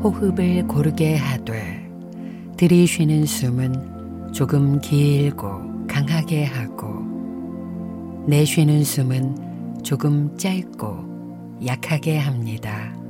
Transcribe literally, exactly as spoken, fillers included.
호흡을 고르게 하되 들이쉬는 숨은 조금 길고 강하게 하고 내쉬는 숨은 조금 짧고 약하게 합니다.